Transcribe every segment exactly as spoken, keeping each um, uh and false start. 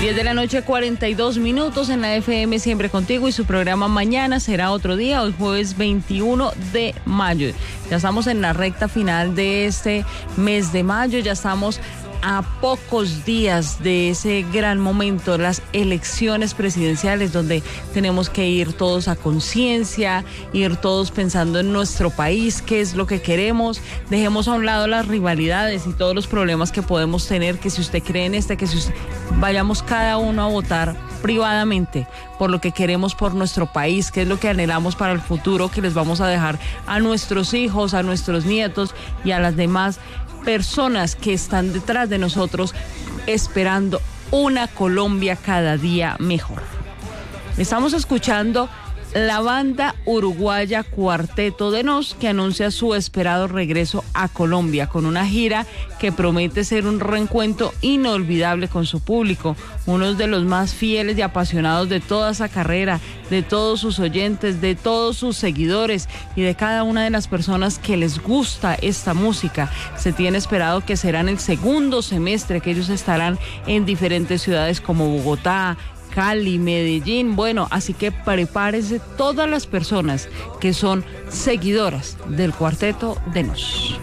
diez de la noche, cuarenta y dos minutos en la F M, siempre contigo, y su programa Mañana Será Otro Día, hoy jueves veintiuno de mayo. Ya estamos en la recta final de este mes de mayo, ya estamos a pocos días de ese gran momento, las elecciones presidenciales, donde tenemos que ir todos a conciencia, ir todos pensando en nuestro país, qué es lo que queremos. Dejemos a un lado las rivalidades y todos los problemas que podemos tener, que si usted cree en este, que si usted... vayamos cada uno a votar privadamente por lo que queremos por nuestro país, qué es lo que anhelamos para el futuro, que les vamos a dejar a nuestros hijos, a nuestros nietos y a las demás personas que están detrás de nosotros, esperando una Colombia cada día mejor. Estamos escuchando la banda uruguaya Cuarteto de Nos, que anuncia su esperado regreso a Colombia con una gira que promete ser un reencuentro inolvidable con su público, uno de los más fieles y apasionados de toda esa carrera, de todos sus oyentes, de todos sus seguidores y de cada una de las personas que les gusta esta música. Se tiene esperado que será en el segundo semestre que ellos estarán en diferentes ciudades como Bogotá, Cali, Medellín. Bueno, así que prepárense todas las personas que son seguidoras del Cuarteto de Nos.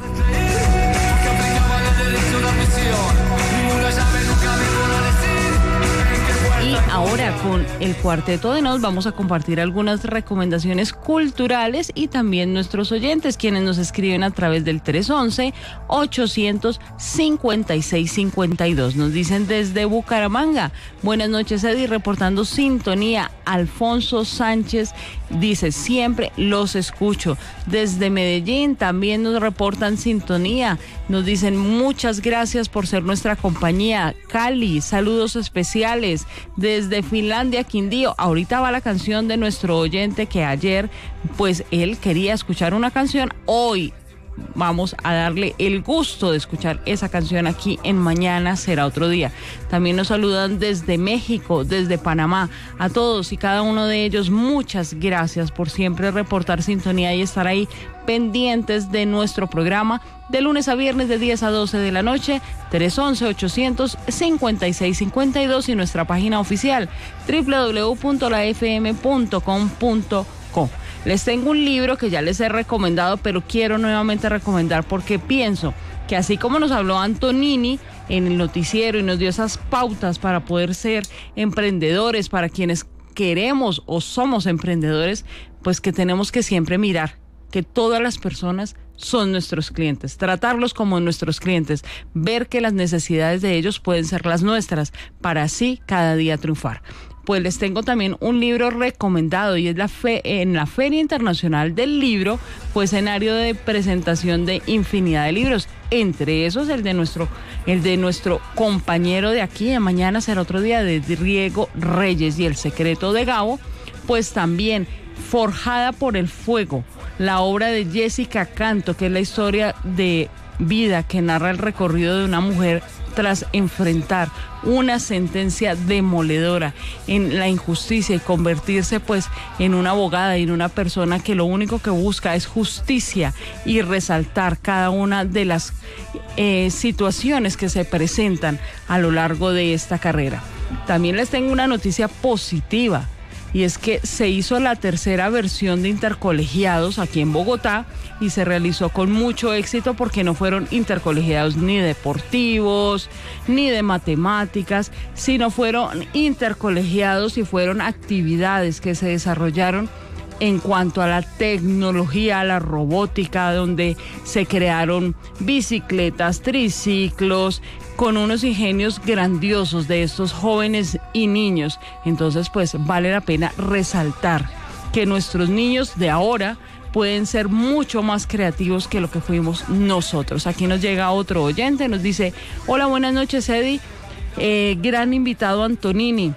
Y ahora con el Cuarteto de Nos vamos a compartir algunas recomendaciones culturales y también nuestros oyentes, quienes nos escriben a través del tres once, ochocientos cincuenta y seis cincuenta y dos. Nos dicen desde Bucaramanga: buenas noches, Eddie, reportando sintonía. Alfonso Sánchez dice: siempre los escucho. Desde Medellín también nos reportan sintonía. Nos dicen: muchas gracias por ser nuestra compañía. Cali, saludos especiales. Desde Finlandia, Quindío, ahorita va la canción de nuestro oyente que ayer, pues él quería escuchar una canción. Hoy vamos a darle el gusto de escuchar esa canción aquí en Mañana Será Otro Día. También nos saludan desde México, desde Panamá. A todos y cada uno de ellos, muchas gracias por siempre reportar sintonía y estar ahí pendientes de nuestro programa de lunes a viernes de diez a doce de la noche, tres once, ochocientos cincuenta y seis cincuenta y dos, y nuestra página oficial doble u doble u doble u punto la f m punto com punto co. Les tengo un libro que ya les he recomendado, pero quiero nuevamente recomendar porque pienso que así como nos habló Antonini en el noticiero y nos dio esas pautas para poder ser emprendedores, para quienes queremos o somos emprendedores, pues que tenemos que siempre mirar que todas las personas son nuestros clientes, tratarlos como nuestros clientes, ver que las necesidades de ellos pueden ser las nuestras, para así cada día triunfar. Pues les tengo también un libro recomendado y es la fe, en la Feria Internacional del Libro, fue escenario de presentación de infinidad de libros, entre esos el de nuestro, el de nuestro compañero de aquí de Mañana Será Otro Día, de Diego Reyes, y El Secreto de Gabo. Pues también Forjada por el Fuego, la obra de Jessica Canto, que es la historia de vida que narra el recorrido de una mujer tras enfrentar una sentencia demoledora en la injusticia y convertirse pues en una abogada y en una persona que lo único que busca es justicia y resaltar cada una de las eh, situaciones que se presentan a lo largo de esta carrera. También les tengo una noticia positiva, y es que se hizo la tercera versión de intercolegiados aquí en Bogotá y se realizó con mucho éxito porque no fueron intercolegiados ni deportivos ni de matemáticas, sino fueron intercolegiados y fueron actividades que se desarrollaron en cuanto a la tecnología, a la robótica, donde se crearon bicicletas, triciclos, con unos ingenios grandiosos de estos jóvenes y niños. Entonces, pues vale la pena resaltar que nuestros niños de ahora pueden ser mucho más creativos que lo que fuimos nosotros. Aquí nos llega otro oyente, nos dice: hola, buenas noches, Eddie, eh, gran invitado Antonini.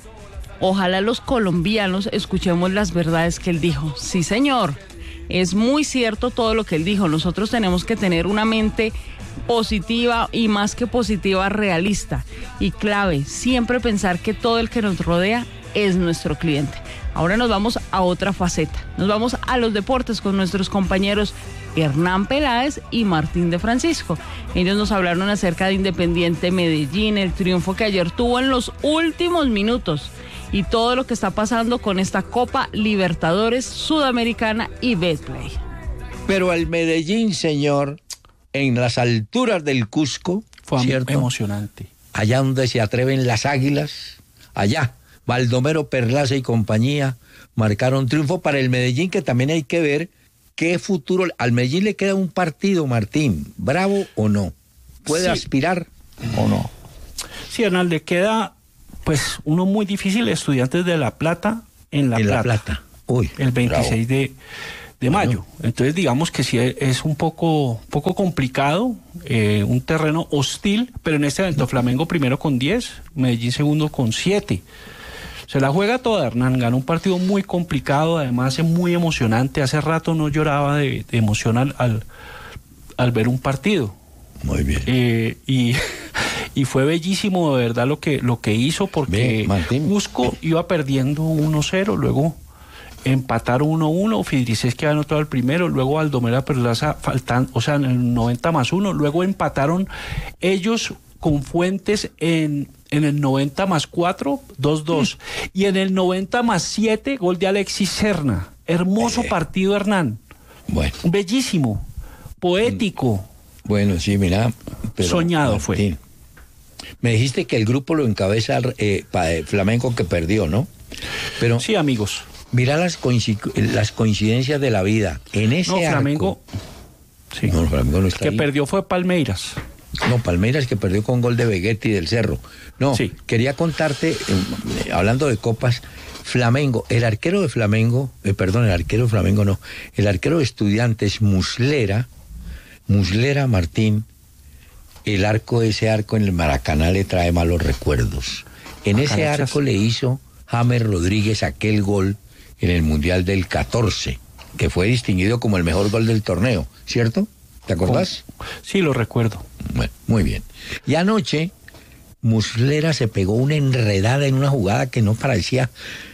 Ojalá los colombianos escuchemos las verdades que él dijo. Sí, señor, es muy cierto todo lo que él dijo. Nosotros tenemos que tener una mente positiva y, más que positiva, realista y clave, siempre pensar que todo el que nos rodea es nuestro cliente. Ahora nos vamos a otra faceta, nos vamos a los deportes con nuestros compañeros Hernán Peláez y Martín de Francisco. Ellos nos hablaron acerca de Independiente Medellín, el triunfo que ayer tuvo en los últimos minutos y todo lo que está pasando con esta Copa Libertadores Sudamericana y Betplay. Pero al Medellín, señor, en las alturas del Cusco, fue ¿cierto? Emocionante. Allá donde se atreven las águilas, allá, Baldomero Perlaza y compañía marcaron triunfo para el Medellín, que también hay que ver qué futuro. Al Medellín le queda un partido, Martín, ¿bravo o no? ¿Puede sí. aspirar o no? Sí, Hernán, le queda pues uno muy difícil, Estudiantes de La Plata en La en Plata. La Plata. Uy, el veintiséis de, de mayo. Bueno. Entonces digamos que sí es un poco, poco complicado, eh, un terreno hostil, pero en este evento Flamengo primero con diez, Medellín segundo con siete. Se la juega toda, Hernán, ganó un partido muy complicado, además es muy emocionante, hace rato no lloraba de, de emoción al, al, al ver un partido. Muy bien. Eh, y, y fue bellísimo de verdad lo que, lo que hizo, porque bien, Cusco iba perdiendo uno cero, luego empataron uno uno, Fidrices que había anotado el primero, luego Baldomero Perlaza faltan, o sea, en el noventa más uno, luego empataron ellos con Fuentes en, en el noventa más cuatro, dos dos, mm. y en el noventa más siete, gol de Alexis Serna. Hermoso eh. partido, Hernán. Bueno. Bellísimo, poético. Bueno, sí, mira. Pero, soñado fue. Sí. Me dijiste que el grupo lo encabeza eh, Flamengo, que perdió, ¿no? Pero sí, amigos. Mira las, coincid- las coincidencias de la vida. En ese no, Flamengo, arco, sí. no, Flamengo no está que ahí. perdió fue Palmeiras. No, Palmeiras, que perdió con gol de Vegetti del Cerro. No, sí. Quería contarte, eh, hablando de copas, Flamengo, el arquero de Flamengo, eh, perdón, el arquero de Flamengo no, el arquero de Estudiantes, Muslera, Muslera Martín, el arco, ese arco en el Maracaná le trae malos recuerdos. En ese Canachas. Arco le hizo James Rodríguez aquel gol en el Mundial del catorce, que fue distinguido como el mejor gol del torneo, ¿cierto? ¿Te acordás? Sí, lo recuerdo. Bueno, muy bien. Y anoche, Muslera se pegó una enredada en una jugada que no parecía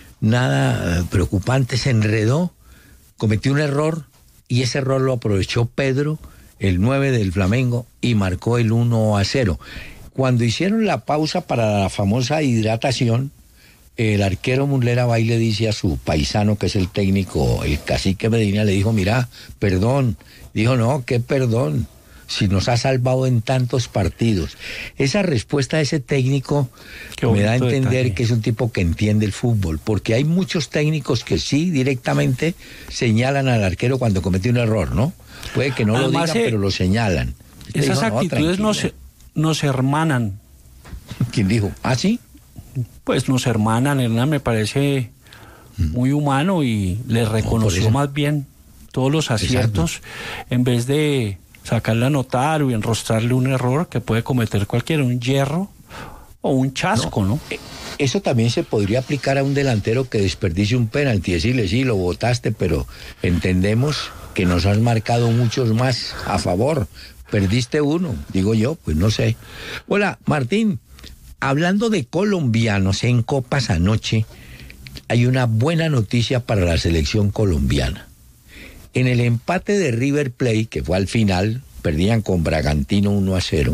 nada preocupante, se enredó, cometió un error, y ese error lo aprovechó Pedro, el nueve del Flamengo, y marcó el uno a cero. Cuando hicieron la pausa para la famosa hidratación, el arquero Muslera va y le dice a su paisano, que es el técnico, el cacique Medina, le dijo, mira, perdón. Dijo, no, qué perdón, si nos ha salvado en tantos partidos. Esa respuesta de ese técnico me da a entender detalle. Que es un tipo que entiende el fútbol, porque hay muchos técnicos que sí directamente señalan al arquero cuando comete un error, ¿no? Puede que no Además, lo digan, eh, pero lo señalan. Este esas dijo, actitudes no, nos, nos hermanan. ¿Quién dijo? ¿Ah, sí? Pues nos hermanan, Hernán, me parece mm. muy humano, y le reconoció no, más bien todos los aciertos. Exacto. En vez de sacarle a notar o enrostrarle un error que puede cometer cualquiera, un hierro o un chasco, ¿no? ¿no? Eso también se podría aplicar a un delantero que desperdicie un penalti, decirle, sí, lo botaste, pero entendemos que nos has marcado muchos más a favor, perdiste uno, digo yo, pues no sé. Hola, Martín, hablando de colombianos en copas anoche, hay una buena noticia para la selección colombiana. En el empate de River Plate, que fue al final, perdían con Bragantino uno a cero,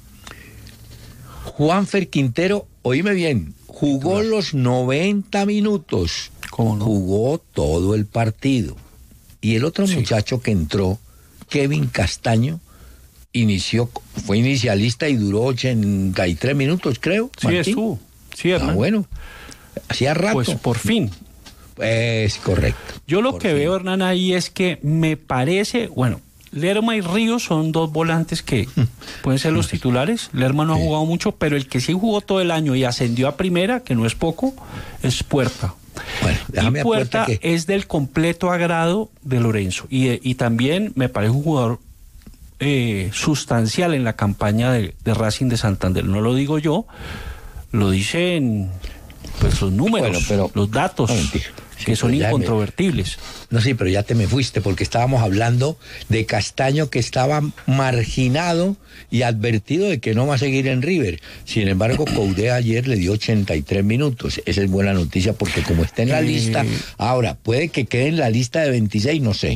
Juanfer Quintero, oíme bien, jugó los noventa minutos. ¿Cómo no? Jugó todo el partido. Y el otro sí. muchacho que entró, Kevin Castaño, inició, fue inicialista y duró ochenta y tres minutos, creo. Sí, Martín. Estuvo. Sí, Hernán. Ah, bueno, hacía rato. Pues por fin. Es correcto. Yo lo por que fin. veo, Hernán, ahí es que me parece, bueno, Lerma y Ríos son dos volantes que pueden ser los titulares. Lerma no ha jugado mucho, pero el que sí jugó todo el año y ascendió a primera, que no es poco, es Puerta. Bueno, déjame y Puerta que... es del completo agrado de Lorenzo. Y, y también me parece un jugador eh, sustancial en la campaña de, de Racing de Santander. No lo digo yo, lo dicen pues los números, bueno, pero, los datos, no, sí, que son incontrovertibles. Me, no, sí, pero ya te me fuiste, porque estábamos hablando de Castaño, que estaba marginado y advertido de que no va a seguir en River. Sin embargo, Coudet ayer le dio ochenta y tres minutos. Esa es buena noticia, porque como está en la eh... lista, ahora, puede que quede en la lista de veintiséis, no sé.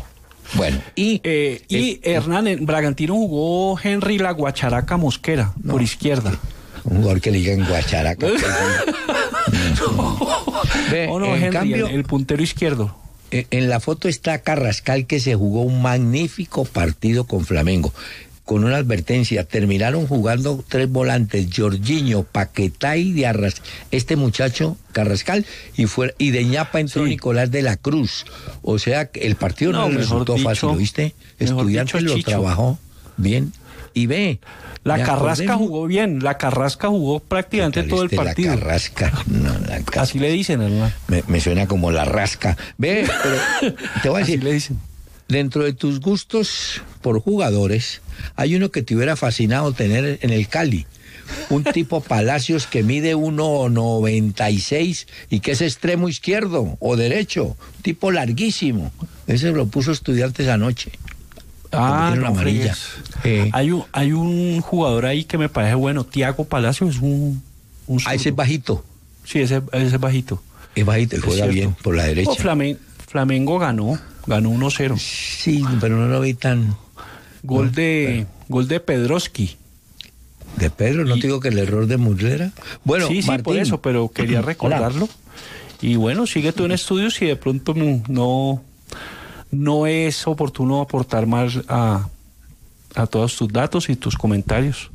Bueno, y... Eh, y eh, Hernán, en Bragantino jugó Henry La Guacharaca Mosquera, no, por izquierda. Un jugador que le digan Guacharaca. no, Ve, oh, no, en Henry, cambio, el, el puntero izquierdo. En la foto está Carrascal, que se jugó un magnífico partido con Flamengo. Con una advertencia, terminaron jugando tres volantes, Jorginho, Paquetá y Diarras, este muchacho Carrascal, y fue y de ñapa entró sí. Nicolás de la Cruz. O sea, el partido no, no le resultó dicho, fácil, ¿viste? Estudiantes lo Chicho. Trabajó bien. Y ve... La Carrasca acordé, jugó bien, la Carrasca jugó prácticamente todo el partido. La Carrasca, no, la Carrasca. Así le dicen, hermano. Me, me suena como la rasca. Ve, pero te voy a decir, así le dicen. Dentro de tus gustos por jugadores, hay uno que te hubiera fascinado tener en el Cali. Un tipo Palacios que mide uno noventa y seis y que es extremo izquierdo o derecho. Un tipo larguísimo. Ese lo puso Estudiantes anoche. Ah, no, amarilla. Eh. Hay, un, hay un jugador ahí que me parece bueno, Tiago Palacios, es un, un ah, ese es bajito. Sí, ese, ese es bajito. Es bajito y juega cierto. Bien por la derecha. Oh, Flamen, Flamengo ganó, ganó uno cero. Sí, pero no lo vi tan... Gol de, bueno. gol de Pedroski. ¿De Pedro? ¿No y... te digo que el error de Muslera? Bueno, sí, sí, Martín. por eso, pero quería recordarlo. Hola. Y bueno, sigue tú en estudios y de pronto no... No es oportuno aportar más a, a todos tus datos y tus comentarios.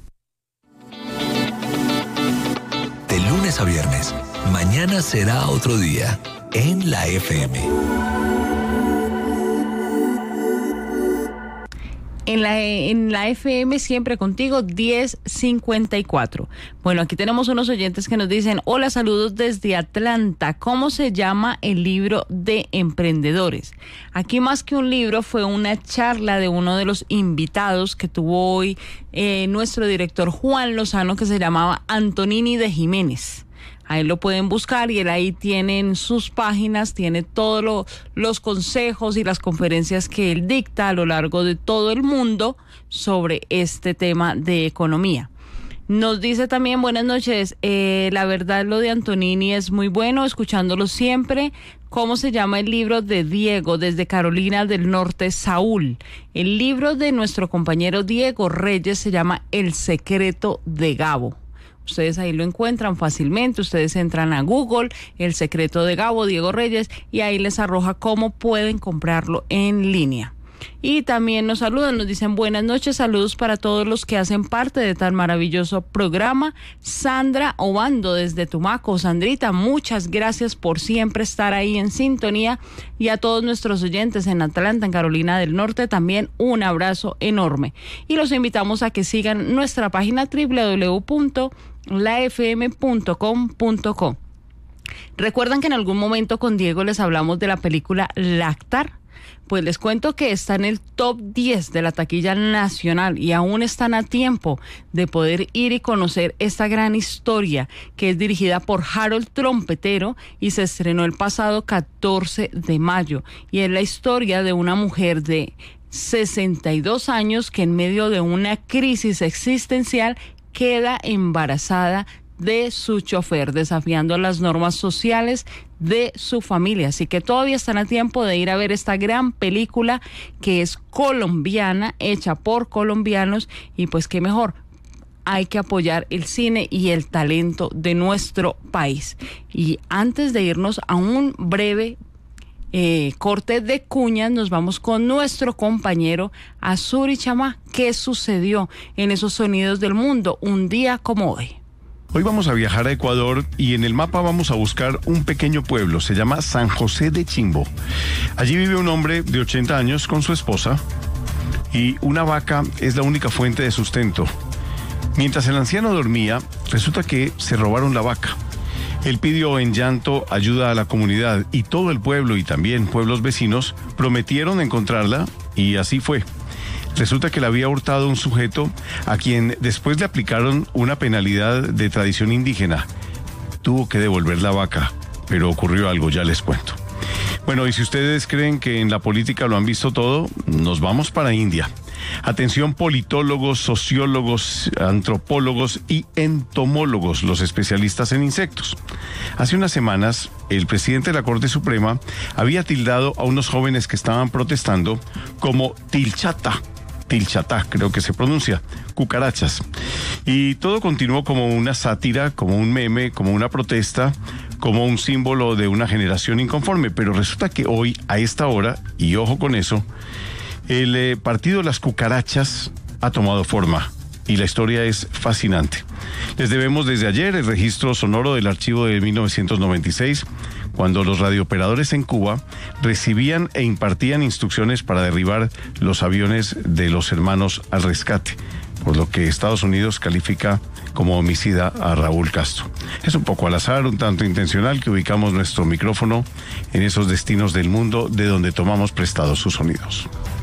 De lunes a viernes, mañana será otro día en la F M. En la, en la F M siempre contigo, diez cincuenta y cuatro. Bueno, aquí tenemos unos oyentes que nos dicen, hola, saludos desde Atlanta. ¿Cómo se llama el libro de emprendedores? Aquí más que un libro fue una charla de uno de los invitados que tuvo hoy eh, nuestro director Juan Lozano, que se llamaba Antonini de Jiménez. Ahí lo pueden buscar y él ahí tiene en sus páginas, tiene todos lo, los consejos y las conferencias que él dicta a lo largo de todo el mundo sobre este tema de economía. Nos dice también, buenas noches, eh, la verdad lo de Antonini es muy bueno, escuchándolo siempre. ¿Cómo se llama el libro de Diego desde Carolina del Norte, Saúl? El libro de nuestro compañero Diego Reyes se llama El secreto de Gabo. Ustedes ahí lo encuentran fácilmente, ustedes entran a Google, El secreto de Gabo, Diego Reyes, y ahí les arroja cómo pueden comprarlo en línea. Y también nos saludan, nos dicen buenas noches, saludos para todos los que hacen parte de tan maravilloso programa. Sandra Obando desde Tumaco. Sandrita, muchas gracias por siempre estar ahí en sintonía, y a todos nuestros oyentes en Atlanta, en Carolina del Norte, también un abrazo enorme. Y los invitamos a que sigan nuestra página doble u doble u doble u punto la f m punto com punto co. ¿Recuerdan que en algún momento con Diego les hablamos de la película Lactar? Pues les cuento que está en el top diez de la taquilla nacional y aún están a tiempo de poder ir y conocer esta gran historia que es dirigida por Harold Trompetero y se estrenó el pasado catorce de mayo. Y es la historia de una mujer de sesenta y dos años que en medio de una crisis existencial queda embarazada de su chofer, desafiando las normas sociales de su familia. Así que todavía están a tiempo de ir a ver esta gran película que es colombiana, hecha por colombianos, y pues qué mejor, hay que apoyar el cine y el talento de nuestro país. Y antes de irnos a un breve eh, corte de cuñas, nos vamos con nuestro compañero Azuri Chamá. ¿Qué sucedió en esos sonidos del mundo un día como hoy? Hoy vamos a viajar a Ecuador y en el mapa vamos a buscar un pequeño pueblo, se llama San José de Chimbo. Allí vive un hombre de ochenta años con su esposa y una vaca es la única fuente de sustento. Mientras el anciano dormía, resulta que se robaron la vaca. Él pidió en llanto ayuda a la comunidad y todo el pueblo y también pueblos vecinos prometieron encontrarla y así fue. Resulta que la había hurtado un sujeto a quien después le aplicaron una penalidad de tradición indígena. Tuvo que devolver la vaca, pero ocurrió algo, ya les cuento. Bueno, y si ustedes creen que en la política lo han visto todo, nos vamos para India. Atención politólogos, sociólogos, antropólogos y entomólogos, los especialistas en insectos. Hace unas semanas, el presidente de la Corte Suprema había tildado a unos jóvenes que estaban protestando como tilchata. Tilchatá, creo que se pronuncia, cucarachas. Y todo continuó como una sátira, como un meme, como una protesta, como un símbolo de una generación inconforme. Pero resulta que hoy, a esta hora, y ojo con eso, el eh, partido de las cucarachas ha tomado forma. Y la historia es fascinante. Les debemos desde ayer el registro sonoro del archivo de mil novecientos noventa y seis, cuando los radiooperadores en Cuba recibían e impartían instrucciones para derribar los aviones de los hermanos al rescate, por lo que Estados Unidos califica como homicida a Raúl Castro. Es un poco al azar, un tanto intencional, que ubicamos nuestro micrófono en esos destinos del mundo de donde tomamos prestados sus sonidos.